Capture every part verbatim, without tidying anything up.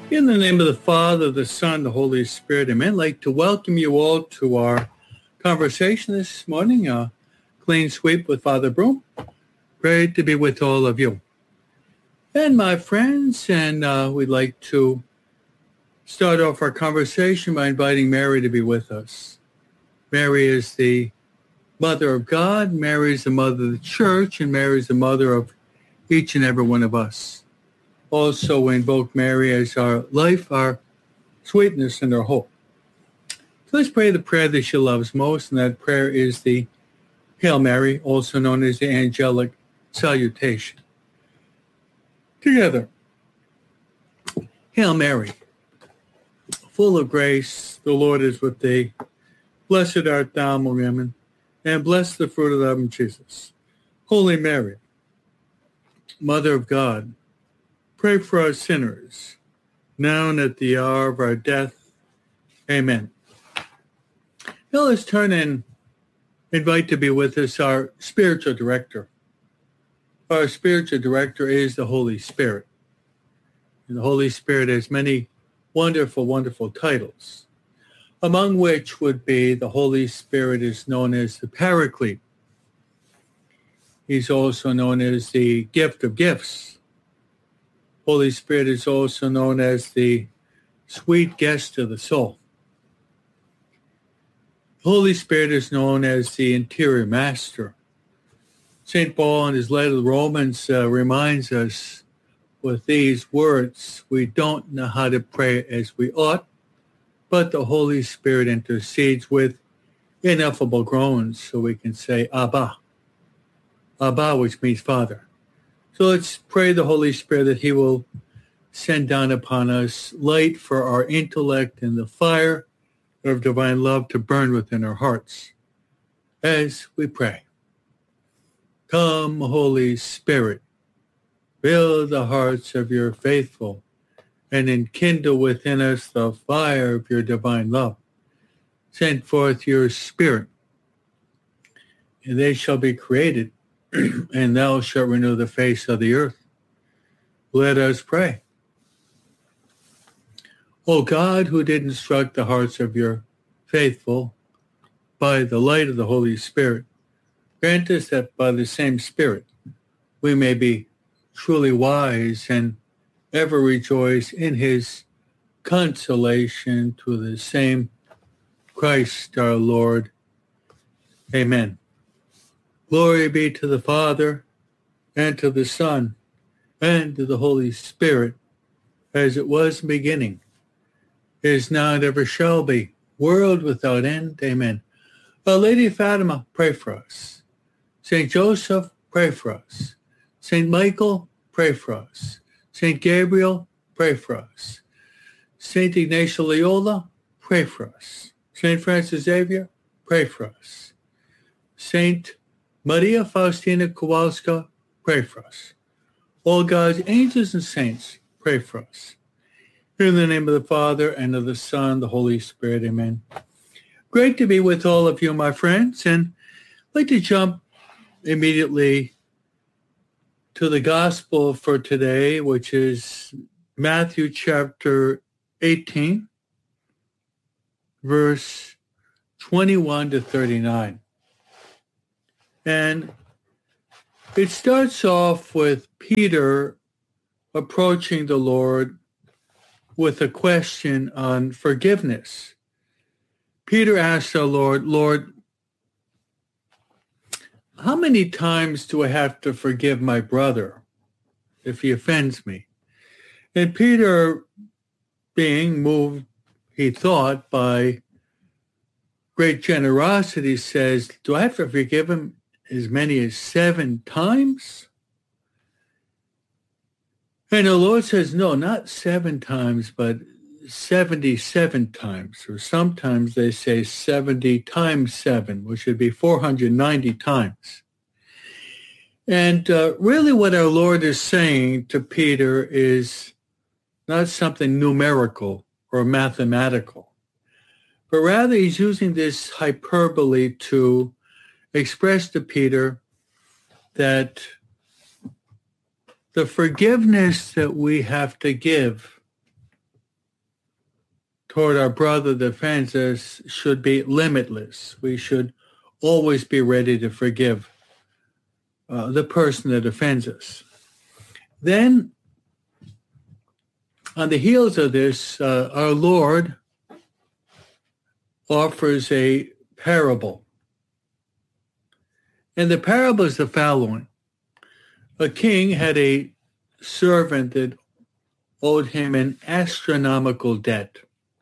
In the name of the Father, the Son, the Holy Spirit, amen. I'd like to welcome you all to our conversation this morning, a clean sweep with Father Broom. Great to be with all of you. And my friends, and uh, we'd like to start off our conversation by inviting Mary to be with us. Mary is the Mother of God, Mary is the Mother of the Church, and Mary is the Mother of each and every one of us. Also, we invoke Mary as our life, our sweetness, and our hope. So let's pray the prayer that she loves most, and that prayer is the Hail Mary, also known as the angelic salutation. Together. Hail Mary, full of grace, the Lord is with thee. Blessed art thou among women, and blessed the fruit of thy womb, Jesus. Holy Mary, Mother of God, pray for us sinners, now and at the hour of our death. Amen. Now let's turn and invite to be with us our spiritual director. Our spiritual director is the Holy Spirit. And the Holy Spirit has many wonderful, wonderful titles, among which would be the Holy Spirit is known as the Paraclete. He's also known as the gift of gifts. Holy Spirit is also known as the sweet guest of the soul. Holy Spirit is known as the interior master. Saint Paul in his letter to the Romans uh, reminds us with these words, we don't know how to pray as we ought, but the Holy Spirit intercedes with ineffable groans so we can say Abba. Abba, which means Father. So let's pray the Holy Spirit that he will send down upon us light for our intellect and the fire of divine love to burn within our hearts as we pray. Come, Holy Spirit, fill the hearts of your faithful and enkindle within us the fire of your divine love. Send forth your Spirit, and they shall be created, and thou shalt renew the face of the earth. Let us pray. O God, who did instruct the hearts of your faithful by the light of the Holy Spirit, grant us that by the same Spirit we may be truly wise and ever rejoice in his consolation to the same Christ our Lord. Amen. Glory be to the Father, and to the Son, and to the Holy Spirit, as it was in the beginning, is now, and ever shall be, world without end. Amen. Our Lady of Fatima, pray for us. Saint Joseph, pray for us. Saint Michael, pray for us. Saint Gabriel, pray for us. Saint Ignatius Loyola, pray for us. Saint Francis Xavier, pray for us. Saint Maria Faustina Kowalska, pray for us. All God's angels and saints, pray for us. In the name of the Father, and of the Son, the Holy Spirit, amen. Great to be with all of you, my friends, and I'd like to jump immediately to the gospel for today, which is Matthew chapter eighteen, verse twenty-one to thirty-nine. And it starts off with Peter approaching the Lord with a question on forgiveness. Peter asked the Lord, Lord, how many times do I have to forgive my brother if he offends me? And Peter, being moved, he thought, by great generosity, says, do I have to forgive him as many as seven times? And the Lord says, no, not seven times, but seventy-seven times. Or sometimes they say seventy times seven, which would be four hundred ninety times. And uh, really what our Lord is saying to Peter is not something numerical or mathematical, but rather he's using this hyperbole to express to Peter that the forgiveness that we have to give toward our brother that offends us should be limitless. We should always be ready to forgive uh, the person that offends us. Then, on the heels of this, uh, our Lord offers a parable. And the parable is the following. A king had a servant that owed him an astronomical debt,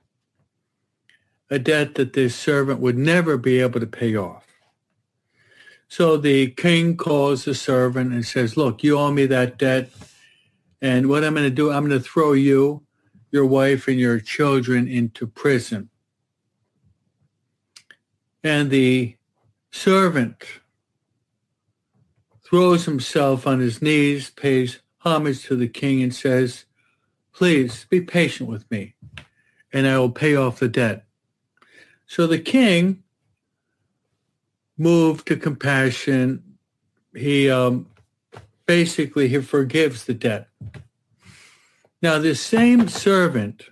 a debt that this servant would never be able to pay off. So the king calls the servant and says, look, you owe me that debt, and what I'm going to do, I'm going to throw you, your wife, and your children into prison. And the servant throws himself on his knees, pays homage to the king, and says, please be patient with me, and I will pay off the debt. So the king, moved to compassion, he um, basically he forgives the debt. Now, this same servant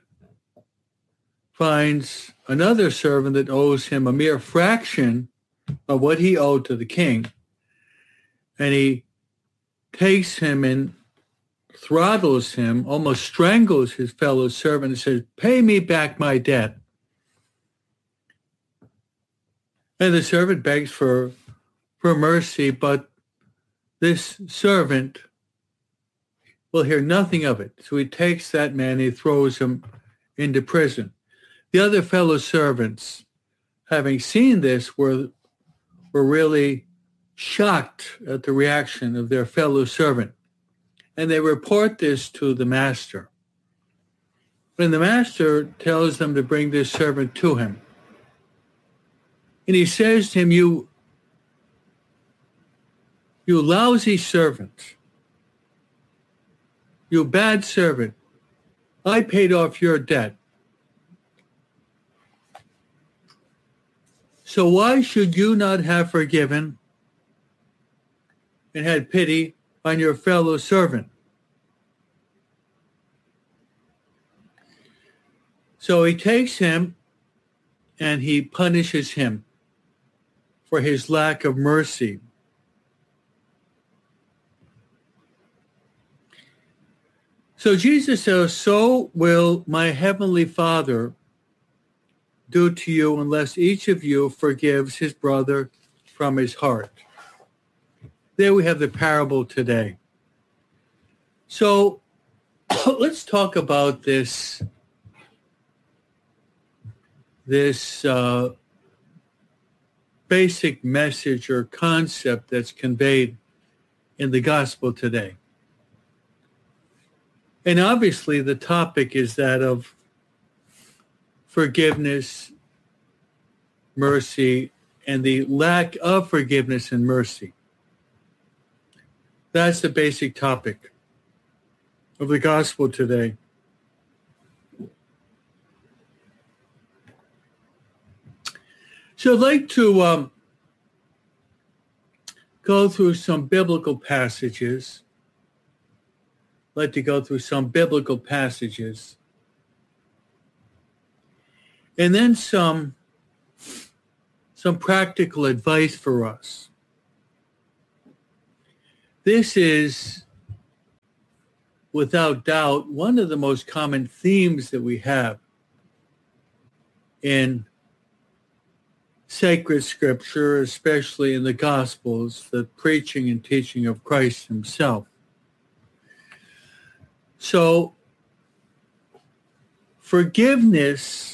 finds another servant that owes him a mere fraction of what he owed to the king, and he takes him and throttles him, almost strangles his fellow servant, and says, pay me back my debt. And the servant begs for, for mercy, but this servant will hear nothing of it. So he takes that man and he throws him into prison. The other fellow servants, having seen this, were, were really shocked at the reaction of their fellow servant. And they report this to the master. And the master tells them to bring this servant to him. And he says to him, you, you lousy servant, you bad servant, I paid off your debt. So why should you not have forgiven and had pity on your fellow servant? So he takes him and he punishes him for his lack of mercy. So Jesus says, so will my heavenly Father do to you unless each of you forgives his brother from his heart. There we have the parable today. So let's talk about this, this uh, basic message or concept that's conveyed in the gospel today. And obviously the topic is that of forgiveness, mercy, and the lack of forgiveness and mercy. That's the basic topic of the gospel today. So I'd like to um, go through some biblical passages. I'd like to go through some biblical passages. And then some, some practical advice for us. This is, without doubt, one of the most common themes that we have in sacred scripture, especially in the Gospels, the preaching and teaching of Christ himself. So, forgiveness,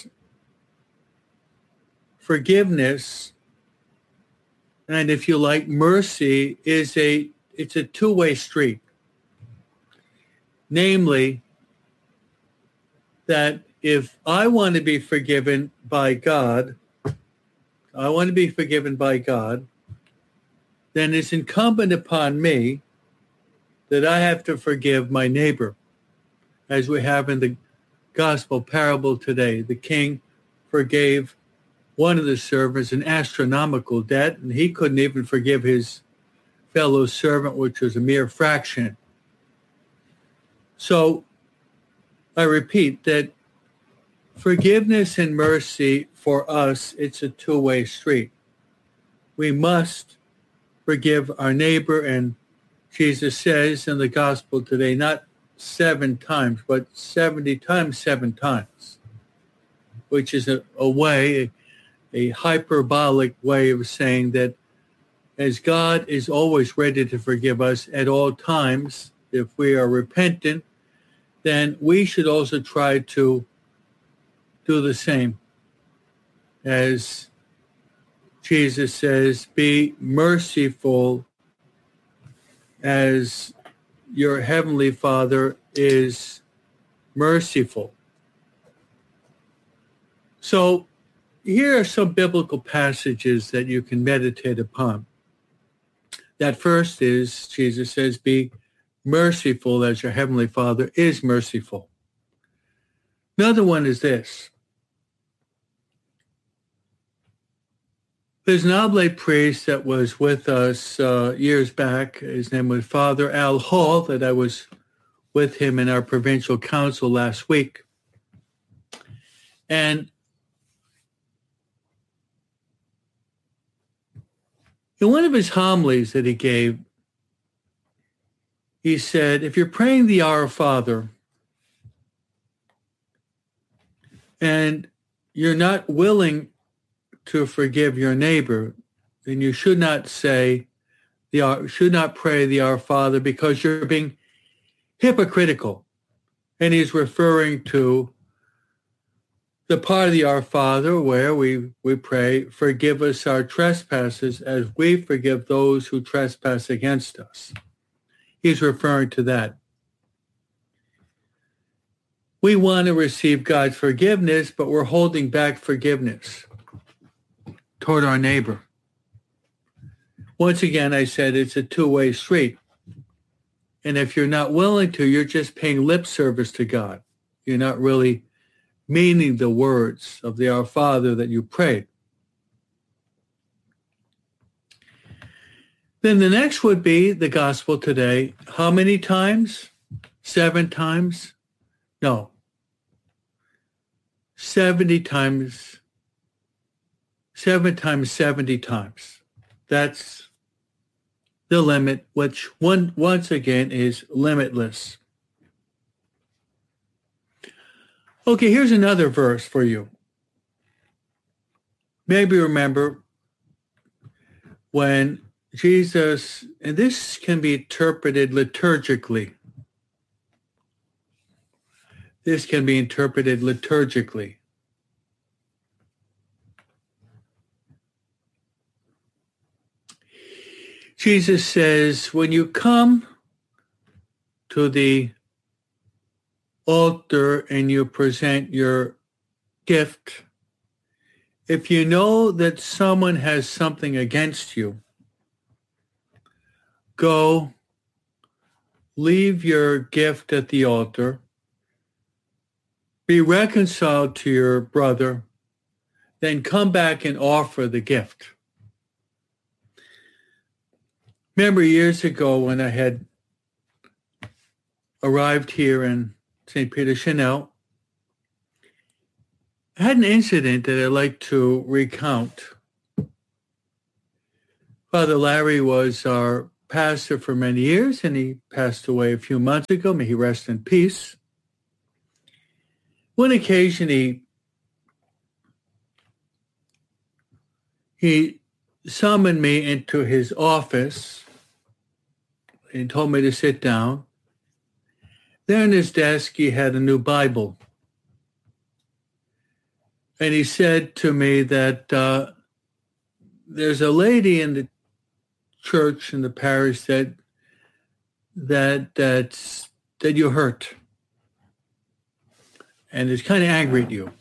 forgiveness, and if you like, mercy is a, it's a two-way street. Namely, that if I want to be forgiven by God, I want to be forgiven by God, then it's incumbent upon me that I have to forgive my neighbor. As we have in the gospel parable today, the king forgave one of the servants an astronomical debt, and he couldn't even forgive his fellow servant, which was a mere fraction. So I repeat that Forgiveness and mercy for us, it's a two-way street. We must forgive our neighbor, and Jesus says in the gospel today, not seven times, but seventy times seven times, which is a, a way, a hyperbolic way of saying that as God is always ready to forgive us at all times, if we are repentant, then we should also try to do the same. As Jesus says, be merciful as your heavenly Father is merciful. So here are some biblical passages that you can meditate upon. That first is, Jesus says, be merciful as your heavenly Father is merciful. Another one is this. There's an oblate priest that was with us uh, years back. His name was Father Al Hall, that I was with him in our provincial council last week. And in one of his homilies that he gave, he said, if you're praying the Our Father and you're not willing to forgive your neighbor, then you should not say, the should not pray the Our Father, because you're being hypocritical. And he's referring to the part of the Our Father where we, we pray, forgive us our trespasses as we forgive those who trespass against us. He's referring to that. We want to receive God's forgiveness, but we're holding back forgiveness toward our neighbor. Once again, I said it's a two-way street. And if you're not willing to, you're just paying lip service to God. You're not really meaning the words of the Our Father that you prayed. Then the next would be the gospel today. How many times? Seven times? No. seventy times. Seven times seventy times. That's the limit, which one once again is limitless. Okay, here's another verse for you. Maybe remember when Jesus, and this can be interpreted liturgically. This can be interpreted liturgically. Jesus says, when you come to the altar and you present your gift, if you know that someone has something against you, go, leave your gift at the altar, be reconciled to your brother, then come back and offer the gift. Remember years ago when I had arrived here in Saint Peter, Chanel, I had an incident that I'd like to recount. Father Larry was our pastor for many years, and he passed away a few months ago. May he rest in peace. One occasion, he, he summoned me into his office and told me to sit down. There on his desk, he had a new Bible. And he said to me that uh, there's a lady in the church, in the parish, that that that's, that you hurt. And is kind of angry at you.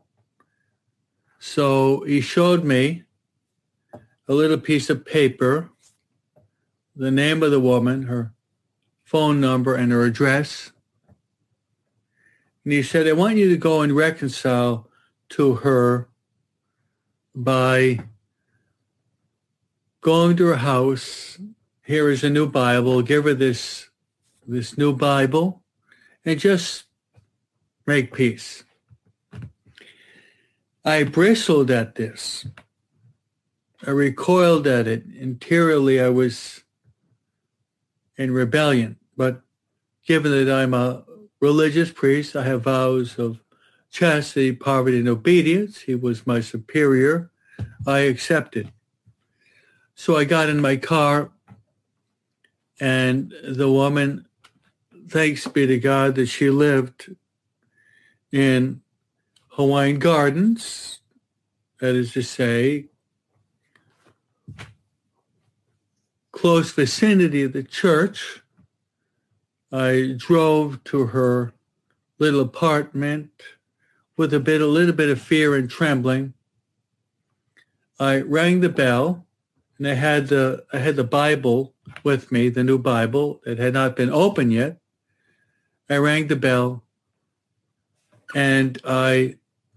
So he showed me a little piece of paper, the name of the woman, her phone number, and her address. And he said, I want you to go and reconcile to her by going to her house. Here is a new Bible. Give her this, this new Bible and just make peace. I bristled at this. I recoiled at it. Interiorly, I was in rebellion. But given that I'm a religious priest, I have vows of chastity, poverty, and obedience. He was my superior. I accepted. So I got in my car, and the woman, thanks be to God that she lived in Hawaiian Gardens, that is to say, close vicinity of the church. I drove to her little apartment with a bit, a little bit of fear and trembling. I rang the bell, and I had the I had the Bible with me, the new Bible that had not been opened yet. I rang the bell, and I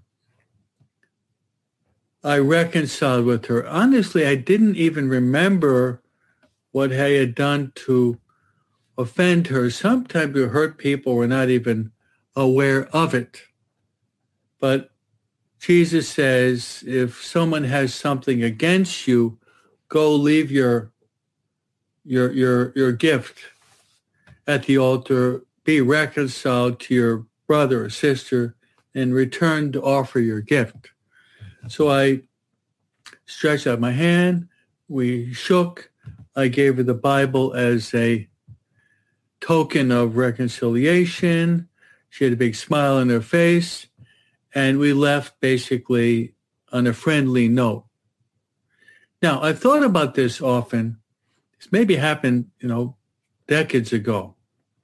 I reconciled with her. Honestly, I didn't even remember what I had done to offend her. Sometimes we hurt people, we're not even aware of it. But Jesus says, if someone has something against you, go leave your your your your gift at the altar, be reconciled to your brother or sister, and return to offer your gift. So I stretched out my hand, we shook, I gave her the Bible as a token of reconciliation. She had a big smile on her face, and we left basically on a friendly note. Now, I've thought about this often. This maybe happened, you know, decades ago.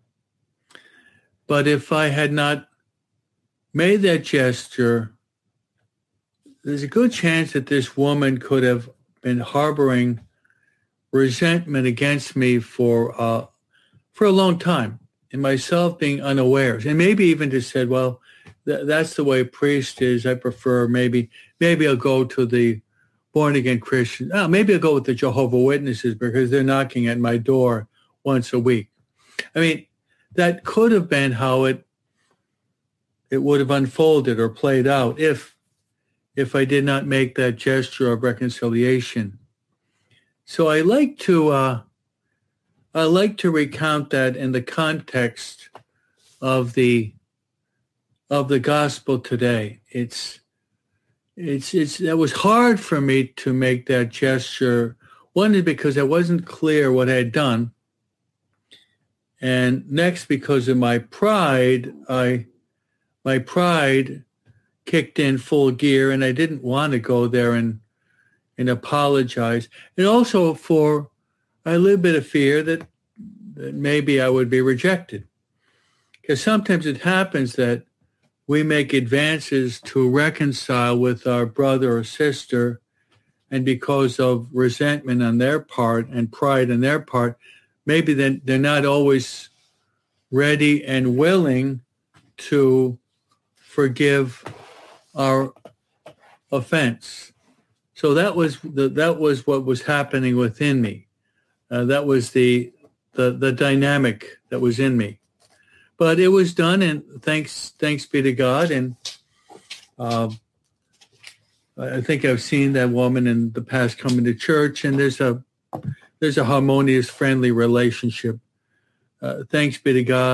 But if I had not made that gesture, there's a good chance that this woman could have been harboring resentment against me for uh, for a long time, and myself being unaware, and maybe even just said, "Well, th- that's the way a priest is. I prefer maybe maybe I'll go to the born again Christian. Oh, maybe I'll go with the Jehovah's Witnesses because they're knocking at my door once a week." I mean, that could have been how it it would have unfolded or played out if if I did not make that gesture of reconciliation. So I like to uh, I like to recount that in the context of the of the gospel today. It's it's it's it was hard for me to make that gesture. One is because I wasn't clear what I had done, and next because of my pride, I my pride kicked in full gear, and I didn't want to go there and and apologize. And also for a little bit of fear that, that maybe I would be rejected. Because sometimes it happens that we make advances to reconcile with our brother or sister, and because of resentment on their part and pride on their part, maybe then they're not always ready and willing to forgive our offense. So that was the, that was what was happening within me. Uh, that was the, the the dynamic that was in me. But it was done, and thanks thanks be to God. And uh, I think I've seen that woman in the past coming to church, and there's a there's a harmonious, friendly relationship. Uh, thanks be to God.